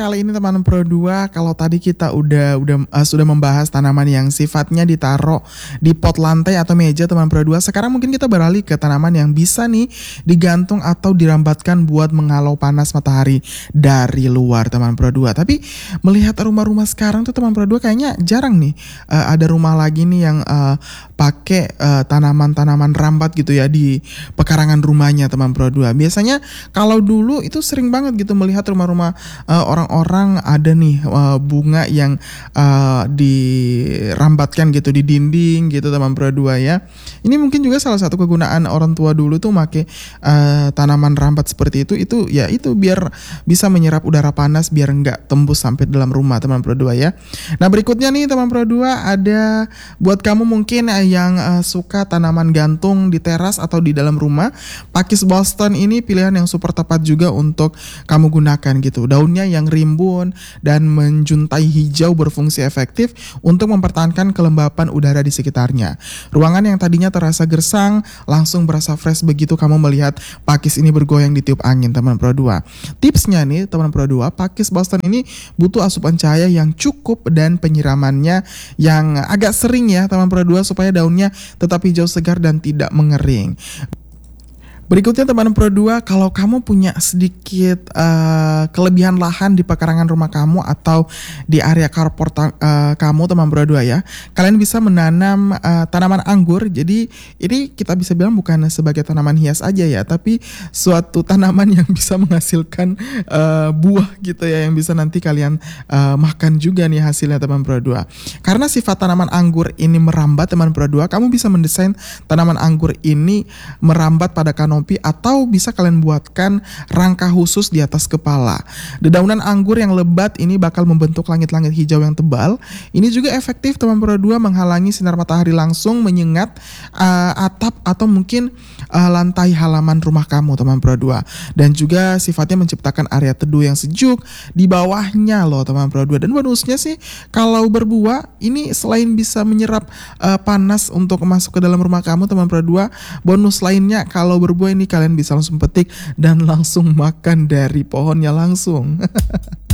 Kali ini teman Pro 2, kalau tadi kita sudah membahas tanaman yang sifatnya ditaruh di pot lantai atau meja teman Pro 2. Sekarang mungkin kita beralih ke tanaman yang bisa nih digantung atau dirambatkan buat menghalau panas matahari dari luar teman Pro 2. Tapi melihat rumah-rumah sekarang tuh teman Pro 2 kayaknya jarang nih ada rumah lagi nih yang pakai tanaman-tanaman rambat gitu ya di pekarangan rumahnya teman Pro 2. Biasanya kalau dulu itu sering banget gitu melihat rumah-rumah orang ada nih bunga yang dirambatkan gitu di dinding gitu teman Pro 2 ya. Ini mungkin juga salah satu kegunaan orang tua dulu tuh make tanaman rambat seperti itu ya itu biar bisa menyerap udara panas biar nggak tembus sampai dalam rumah teman Pro 2 ya. Nah berikutnya nih teman Pro 2 ada buat kamu mungkin yang suka tanaman gantung di teras atau di dalam rumah. Pakis Boston ini pilihan yang super tepat juga untuk kamu gunakan gitu. Daunnya yang rimbun dan menjuntai hijau berfungsi efektif untuk mempertahankan kelembapan udara di sekitarnya. Ruangan yang tadinya terasa gersang langsung berasa fresh begitu kamu melihat pakis ini bergoyang ditiup angin teman Pro 2. Tipsnya nih teman Pro 2, pakis Boston ini butuh asupan cahaya yang cukup dan penyiramannya yang agak sering ya teman Pro 2 supaya daunnya tetap hijau segar dan tidak mengering. Berikutnya teman Pro 2, kalau kamu punya sedikit kelebihan lahan di pekarangan rumah kamu atau di area carport kamu teman Pro 2 ya, kalian bisa menanam tanaman anggur. Jadi ini kita bisa bilang bukan sebagai tanaman hias aja ya, tapi suatu tanaman yang bisa menghasilkan buah gitu ya, yang bisa nanti kalian makan juga nih hasilnya teman Pro 2. Karena sifat tanaman anggur ini merambat teman Pro 2, kamu bisa mendesain tanaman anggur ini merambat pada kanopi atau bisa kalian buatkan rangka khusus di atas kepala. Dedaunan anggur yang lebat ini bakal membentuk langit-langit hijau yang tebal. Ini juga efektif teman Pro 2 menghalangi sinar matahari langsung menyengat atap atau mungkin lantai halaman rumah kamu teman Pro 2. Dan juga sifatnya menciptakan area teduh yang sejuk di bawahnya loh teman Pro 2. Dan bonusnya sih kalau berbuah ini selain bisa menyerap panas untuk masuk ke dalam rumah kamu teman Pro 2, bonus lainnya kalau berbuah ini kalian bisa langsung petik dan langsung makan dari pohonnya langsung.